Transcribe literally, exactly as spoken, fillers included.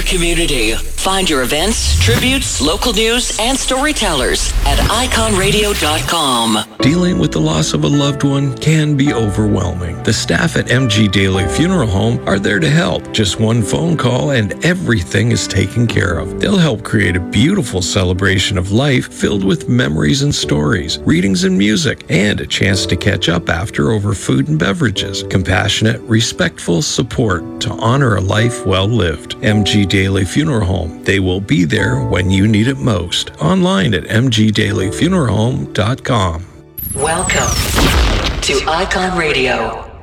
community. Find your events, tributes, local news, and storytellers at icon radio dot com. Dealing with the loss of a loved one can be overwhelming. The staff at M G Daily Funeral Home are there to help. Just one phone call and everything is taken care of. They'll help create a beautiful celebration of life filled with memories and stories, readings and music, and a chance to catch up after over food and beverages. Compassionate, respectful support to honor a life well lived. M G Daily Funeral Home. They will be there when you need it most. Online at m g daily funeral home dot com. Welcome to Icon Radio.